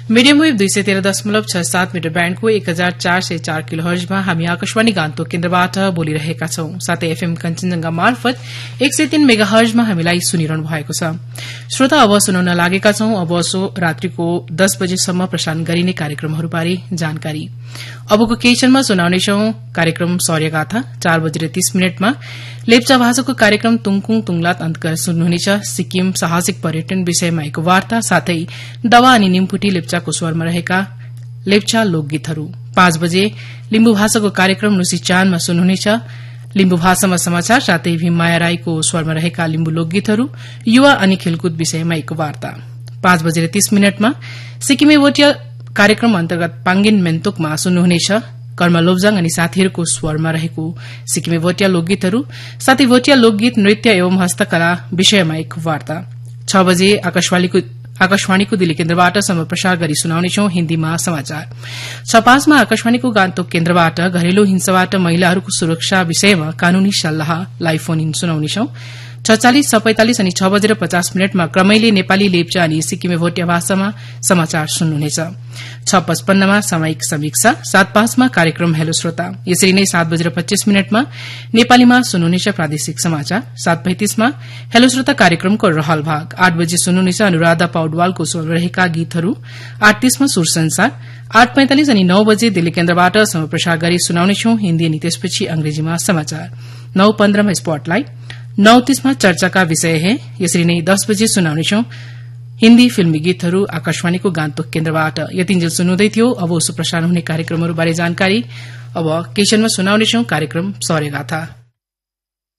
Medium wave 213.67 metre ब्याण्डको 1404 किलोहर्जमा हामी आकाशवाणी गान्तोक केन्द्रबाट बोलिरहेका छौं। साथै एफएम कञ्चनजंघा मार्फत 103 मेगाहर्जमा हामीलाई सुनिरहनु भएको छ। श्रोता, अब सुनाउन लागेका छौं अब रात्रिको 10 बजेसम्म प्रसारण गरिने कार्यक्रमहरूबारे जानकारी। अबको केही क्षणमा सुनाउनेछौं कार्यक्रम शौर्यगाथा। 4:30 लेप्चा भाषाको कार्यक्रम तुङकुङ तुङलात अन्तर्गत सुन्नुहुनेछ सिक्किम साहसिक पर्यटन विषयमा एक वार्ता, साथै दवा अनि निमपुटी लेप्चाको स्वरमा रहेका लेप्चा लोकगीतहरू। 5 बजे लिम्बू भाषाको कार्यक्रम नुसी चानमा सुन्नुहुनेछ लिम्बू भाषामा समाचार, साथै भीममाया राईको स्वरमा रहेका लिम्बू लोकगीतहरू, युवा अनि खेलकुद विषयमा एक वार्ता। 5:30 सिक्किमे भोटिया कार्यक्रम अन्तर्गत पाङ्गिन मेन्तोकमा सुन्नुहुनेछ कर्म लोब्जाङ अनि साथीहरूको स्वरमा रहेको सिक्किमे भोटिया लोकगीतहरू, साथै भोटिया लोकगीत, नृत्य एवं हस्तकला विषयमा एक वार्ता। 6 बजे आकाशवाणीको दिल्ली केन्द्रबाट समप्रसार गरी सुनाउनेछौं हिन्दीमा समाचार। 6:05 आकाशवाणीको गान्तोक केन्द्रबाट घरेलु हिंसाबाट महिलाहरूको सुरक्षा विषयमा कानूनी सल्लाह लाइभ फोन इन सुनाउनेछौं। 6:40, 6:45 अनि 6:50 क्रमैले नेपाली, लेप्चा अनि सिक्किमे भोटिया भाषामा समाचार सुन्नुहुनेछ। 6:55 सामयिक समीक्षा। 7:05 कार्यक्रम हेलो श्रोता। यसरी नै 7:25 नेपालीमा सुन्नुहुनेछ प्रादेशिक समाचार। 7:35 हेलो श्रोता कार्यक्रमको रहल भाग। 8 बजे सुन्नुहुनेछ अनुराधा पौडवालको स्वर रहेका गीतहरू। 8:30 सुर संसार। 8:45 अनि 9 बजे दिल्ली केन्द्रबाट समप्रसार गरी सुनाउनेछौं हिन्दी अनि त्यसपछि अंग्रेजीमा समाचार। 9:15 स्पॉटलाइट। 9:30 चर्चा का विषय है। यसरी नै 10 बजे सुनाउनेछौं हिन्दी फिल्मी गीतहरू आकाशवाणीको गान्तोक केन्द्रबाट। यतिन्जेल सुन्नुहुँदै थियो अब सुप्रसारण हुने कार्यक्रमहरूबारे जानकारी। अब केही क्षणमा सुनाउनेछौं कार्यक्रम शौर्यगाथा।